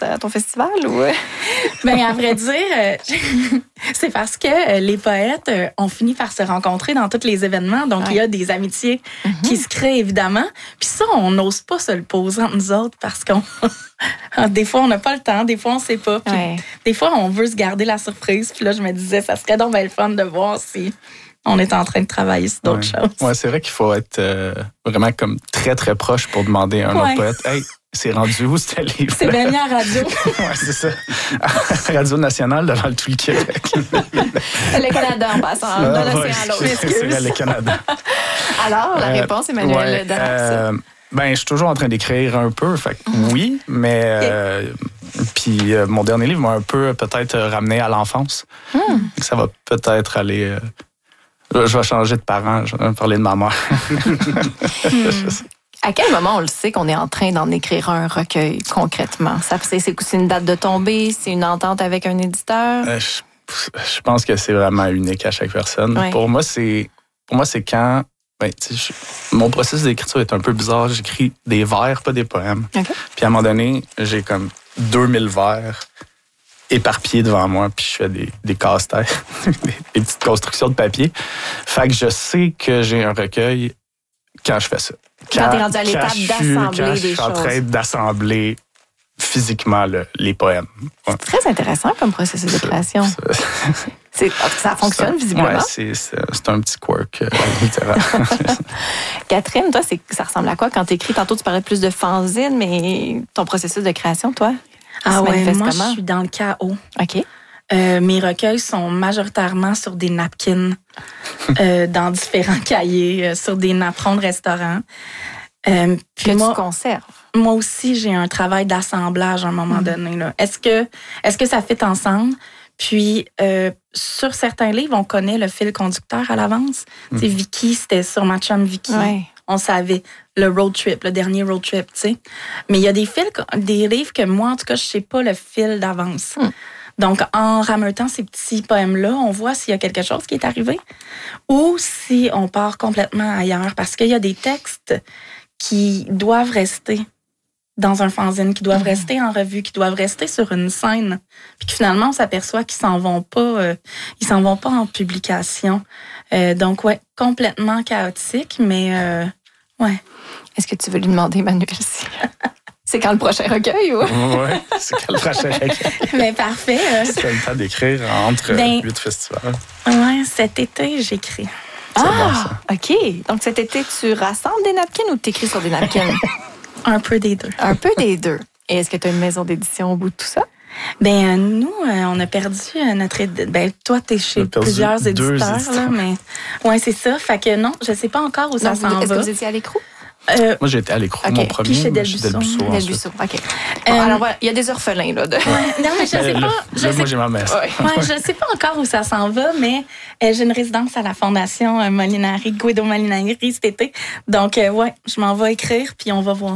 à ton festival? Ou... Bien, à vrai dire, c'est parce que les poètes ont fini par se rencontrer dans tous les événements. Donc, il y a des amitiés qui se créent, évidemment. Puis ça, on n'ose pas se le poser entre nous autres parce qu'on... des fois, on n'a pas le temps. Des fois, on ne sait pas. Puis des fois, on veut se garder la surprise. Puis là, je me disais, ça serait donc bien le fun de voir si... on est en train de travailler sur d'autres choses. Oui, c'est vrai qu'il faut être vraiment comme très, très proche pour demander à un autre poète « Hey, c'est rendu où ce livre? » C'est bien mis à radio. Oui, c'est ça. Radio nationale devant tout le Québec. Le Canada en passant d'un océan à l'autre. C'est le Canada. Alors, la réponse, Emmanuel Damas? Je suis toujours en train d'écrire un peu. Fait oui, mais... puis mon dernier livre m'a un peu peut-être ramené à l'enfance. Ça va peut-être aller... je vais changer de parent, je vais parler de ma mère. À quel moment on le sait qu'on est en train d'en écrire un recueil concrètement? C'est une date de tombée? C'est une entente avec un éditeur? Je pense que c'est vraiment unique à chaque personne. Ouais. Pour moi, c'est quand... mon processus d'écriture est un peu bizarre. J'écris des vers, pas des poèmes. Okay. Puis à un moment donné, j'ai comme 2000 vers éparpillés devant moi, puis je fais des casse-têtes, des petites constructions de papier. Fait que je sais que j'ai un recueil quand je fais ça. Quand t'es rendu à l'étape d'assembler des choses. Je suis en train d'assembler physiquement les poèmes. Ouais. C'est très intéressant comme processus de création. Ça fonctionne visiblement. Oui, c'est un petit quirk littéraire. Catherine, toi, ça ressemble à quoi quand tu écris? Tantôt, tu parlais plus de fanzine, mais ton processus de création, toi? Moi, je suis dans le chaos. OK. Mes recueils sont majoritairement sur des napkins, dans différents cahiers, sur des napperons de restaurant. Puis tu conserves? Moi aussi, j'ai un travail d'assemblage à un moment donné. Là. Est-ce que ça fit ensemble? Puis, sur certains livres, on connaît le fil conducteur à l'avance. Tu sais, Vicky, c'était sur ma chum Vicky. Ouais. On savait le road trip, le dernier road trip, tu sais. Mais il y a des livres que moi, en tout cas, je sais pas le fil d'avance. Donc, en rameutant ces petits poèmes-là, on voit s'il y a quelque chose qui est arrivé ou si on part complètement ailleurs. Parce qu'il y a des textes qui doivent rester dans un fanzine, qui doivent rester en revue, qui doivent rester sur une scène. Puis que finalement, on s'aperçoit qu'ils s'en vont pas en publication. Donc, ouais, complètement chaotique, mais ouais. Est-ce que tu veux lui demander, Emmanuel, c'est quand le prochain recueil? Ou? Oui, c'est quand le prochain recueil. Mais parfait. C'est le temps d'écrire entre 8 festivals. Oui, cet été, j'écris. OK. Donc, cet été, tu rassembles des napkins ou tu écris sur des napkins? Un peu des deux. Un peu des deux. Et est-ce que tu as une maison d'édition au bout de tout ça? Nous, on a perdu notre... toi, t'es chez plusieurs éditeurs, là, mais... Ouais, c'est ça. Fait que non, je sais pas encore où ça s'en va. Est-ce que vous étiez à l'écrou? Moi, j'ai été à l'écrou. Mon premier, puis chez Delbuisseau. Delbuisseau, OK. Alors, voilà, il y a des orphelins, là. Non, mais je sais pas... Moi, j'ai ma messe. Je sais pas encore où ça s'en va, mais j'ai une résidence à la Fondation Molinari, Guido Molinari, cet été. Donc, je m'en vais écrire, puis on va voir.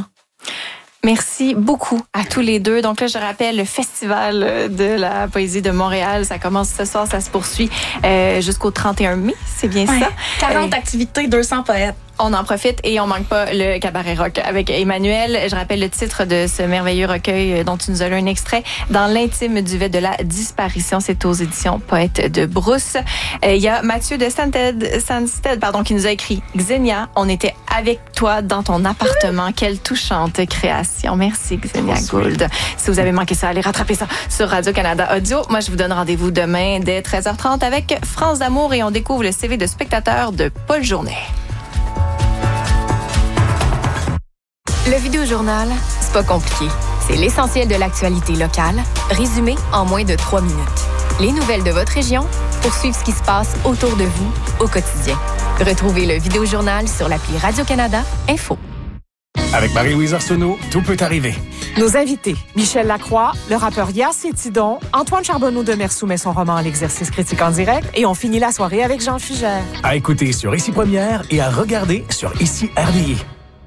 Merci beaucoup à tous les deux. Donc là, je rappelle, le Festival de la poésie de Montréal, ça commence ce soir, ça se poursuit jusqu'au 31 mai, c'est bien ça? 40 activités, 200 poètes. On en profite et on manque pas le cabaret rock avec Emmanuel. Je rappelle le titre de ce merveilleux recueil dont tu nous as lu un extrait, Dans l'intime duvet de la disparition. C'est aux éditions Poète de Brousse. Il y a Mathieu de Sansted, qui nous a écrit Xenia, on était avec toi dans ton appartement. Quelle touchante création. Merci Xenia Gould. Si vous avez manqué ça, allez rattraper ça sur Radio-Canada Audio. Moi, je vous donne rendez-vous demain dès 13h30 avec France d'amour et on découvre le CV de spectateur de Paul Journet. Le Vidéojournal, c'est pas compliqué. C'est l'essentiel de l'actualité locale, résumé en moins de 3 minutes. Les nouvelles de votre région pour suivre ce qui se passe autour de vous au quotidien. Retrouvez le Vidéojournal sur l'appli Radio-Canada Info. Avec Marie-Louise Arsenault, tout peut arriver. Nos invités, Michel Lacroix, le rappeur Yacé Tidon, Antoine Charbonneau de Mer soumet son roman L'exercice critique en direct et on finit la soirée avec Jean Fugère. À écouter sur Ici Première et à regarder sur Ici RDI.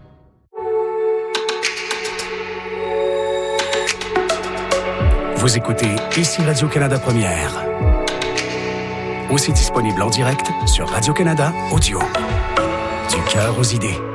Vous écoutez Ici Radio-Canada Première. Aussi disponible en direct sur Radio-Canada Audio. Du cœur aux idées.